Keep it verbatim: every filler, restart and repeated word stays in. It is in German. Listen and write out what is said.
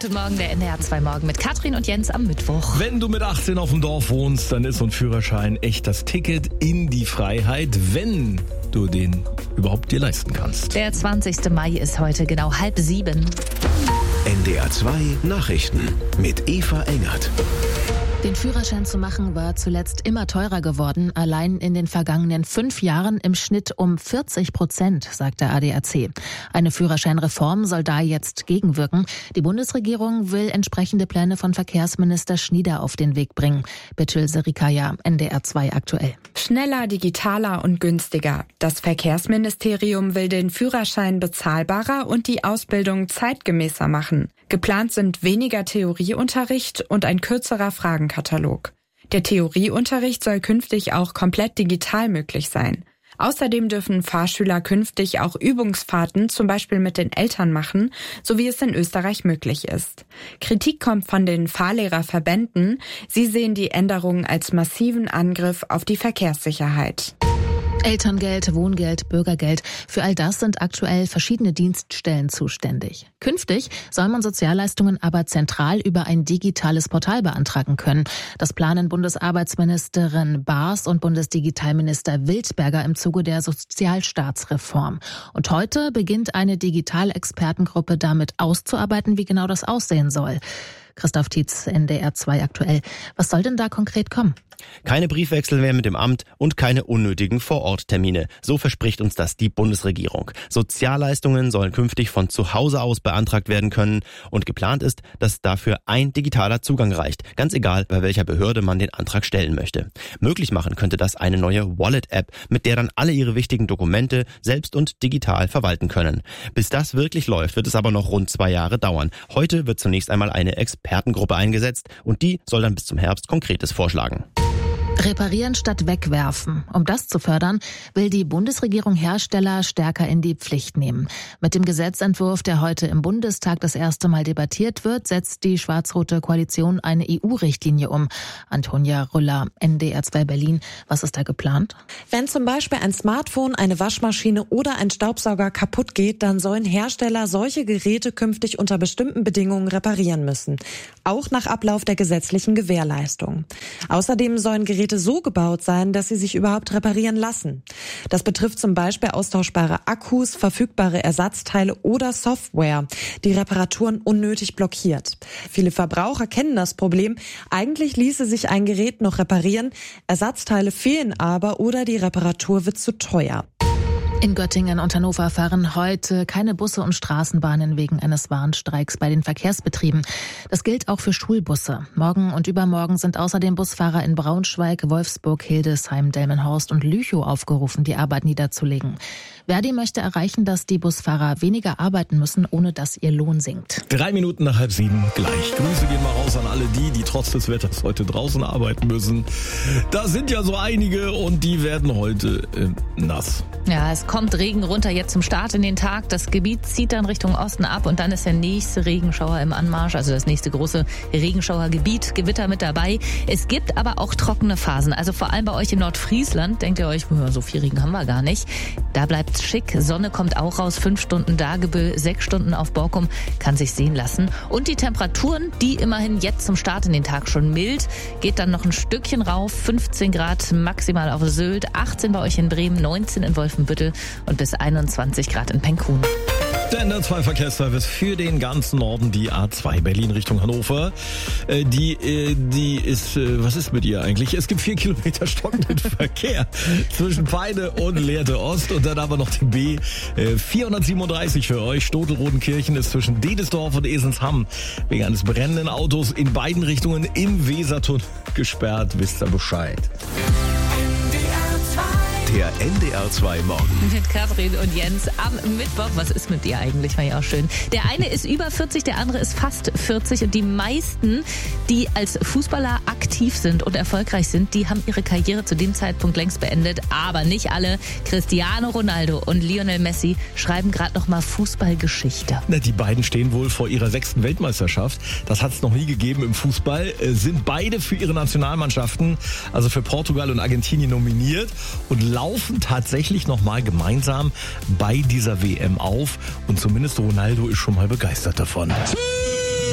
Guten Morgen, der N D R zwei Morgen mit Katrin und Jens am Mittwoch. Wenn du mit achtzehn auf dem Dorf wohnst, dann ist so ein Führerschein echt das Ticket in die Freiheit, wenn du den überhaupt dir leisten kannst. Der zwanzigste Mai ist heute genau halb sieben. N D R zwei Nachrichten mit Eva Engert. Den Führerschein zu machen war zuletzt immer teurer geworden, allein in den vergangenen fünf Jahren im Schnitt um vierzig Prozent, sagt der A D A C. Eine Führerscheinreform soll da jetzt gegenwirken. Die Bundesregierung will entsprechende Pläne von Verkehrsminister Schnieder auf den Weg bringen. Betül Serikaya, N D R zwei aktuell. Schneller, digitaler und günstiger. Das Verkehrsministerium will den Führerschein bezahlbarer und die Ausbildung zeitgemäßer machen. Geplant sind weniger Theorieunterricht und ein kürzerer Fragenkatalog. Der Theorieunterricht soll künftig auch komplett digital möglich sein. Außerdem dürfen Fahrschüler künftig auch Übungsfahrten zum Beispiel mit den Eltern machen, so wie es in Österreich möglich ist. Kritik kommt von den Fahrlehrerverbänden. Sie sehen die Änderungen als massiven Angriff auf die Verkehrssicherheit. Elterngeld, Wohngeld, Bürgergeld. Für all das sind aktuell verschiedene Dienststellen zuständig. Künftig soll man Sozialleistungen aber zentral über ein digitales Portal beantragen können. Das planen Bundesarbeitsministerin Baas und Bundesdigitalminister Wildberger im Zuge der Sozialstaatsreform. Und heute beginnt eine Digitalexpertengruppe damit auszuarbeiten, wie genau das aussehen soll. Christoph Tietz, N D R zwei aktuell. Was soll denn da konkret kommen? Keine Briefwechsel mehr mit dem Amt und keine unnötigen Vororttermine. So verspricht uns das die Bundesregierung. Sozialleistungen sollen künftig von zu Hause aus beantragt werden können. Und geplant ist, dass dafür ein digitaler Zugang reicht. Ganz egal, bei welcher Behörde man den Antrag stellen möchte. Möglich machen könnte das eine neue Wallet-App, mit der dann alle ihre wichtigen Dokumente selbst und digital verwalten können. Bis das wirklich läuft, wird es aber noch rund zwei Jahre dauern. Heute wird zunächst einmal eine Expertengruppe eingesetzt und die soll dann bis zum Herbst Konkretes vorschlagen. Reparieren statt wegwerfen. Um das zu fördern, will die Bundesregierung Hersteller stärker in die Pflicht nehmen. Mit dem Gesetzentwurf, der heute im Bundestag das erste Mal debattiert wird, setzt die schwarz-rote Koalition eine E U-Richtlinie um. Antonia Rüller, N D R zwei Berlin. Was ist da geplant? Wenn zum Beispiel ein Smartphone, eine Waschmaschine oder ein Staubsauger kaputt geht, dann sollen Hersteller solche Geräte künftig unter bestimmten Bedingungen reparieren müssen. Auch nach Ablauf der gesetzlichen Gewährleistung. Außerdem sollen Geräte so gebaut sein, dass sie sich überhaupt reparieren lassen. Das betrifft zum Beispiel austauschbare Akkus, verfügbare Ersatzteile oder Software, die Reparaturen unnötig blockiert. Viele Verbraucher kennen das Problem. Eigentlich ließe sich ein Gerät noch reparieren, Ersatzteile fehlen aber oder die Reparatur wird zu teuer. In Göttingen und Hannover fahren heute keine Busse und Straßenbahnen wegen eines Warnstreiks bei den Verkehrsbetrieben. Das gilt auch für Schulbusse. Morgen und übermorgen sind außerdem Busfahrer in Braunschweig, Wolfsburg, Hildesheim, Delmenhorst und Lüchow aufgerufen, die Arbeit niederzulegen. Verdi möchte erreichen, dass die Busfahrer weniger arbeiten müssen, ohne dass ihr Lohn sinkt. Drei Minuten nach halb sieben gleich. Grüße gehen mal raus an alle die, die trotz des Wetters heute draußen arbeiten müssen. Da sind ja so einige und die werden heute äh, nass. Ja, es kommt Regen runter jetzt zum Start in den Tag. Das Gebiet zieht dann Richtung Osten ab und dann ist der nächste Regenschauer im Anmarsch, also das nächste große Regenschauergebiet, Gewitter mit dabei. Es gibt aber auch trockene Phasen, also vor allem bei euch in Nordfriesland. Denkt ihr euch, so viel Regen haben wir gar nicht. Da bleibt's schick, Sonne kommt auch raus, fünf Stunden Dagebüll, sechs Stunden auf Borkum, kann sich sehen lassen. Und die Temperaturen, die immerhin jetzt zum Start in den Tag schon mild, geht dann noch ein Stückchen rauf, fünfzehn Grad maximal auf Sylt, achtzehn bei euch in Bremen, neunzehn in Wolfenbüttel und bis einundzwanzig Grad in Penkhuhn. Der N D R zwei Verkehrsservice für den ganzen Norden, die A zwei Berlin Richtung Hannover. Äh, die, äh, die ist, äh, was ist mit ihr eigentlich? Es gibt vier Kilometer stockenden Verkehr zwischen Peine und Lehrte Ost und dann aber noch den B äh, vierhundertsiebenunddreißig für euch. Stotel-Rodenkirchen ist zwischen Dedesdorf und Esensham wegen eines brennenden Autos in beiden Richtungen im Wesertunnel gesperrt. Wisst ihr Bescheid. Der N D R zwei Morgen. Mit Katrin und Jens am Mittwoch. Was ist mit dir eigentlich? War ja auch schön. Der eine ist über vierzig, der andere ist fast vierzig. Und die meisten, die als Fußballer aktiv sind und erfolgreich sind, die haben ihre Karriere zu dem Zeitpunkt längst beendet. Aber nicht alle. Cristiano Ronaldo und Lionel Messi schreiben gerade noch mal Fußballgeschichte. Na, die beiden stehen wohl vor ihrer sechsten Weltmeisterschaft. Das hat es noch nie gegeben im Fußball. Äh, sind beide für ihre Nationalmannschaften, also für Portugal und Argentinien, nominiert und laufen tatsächlich nochmal gemeinsam bei dieser W M auf. Und zumindest Ronaldo ist schon mal begeistert davon.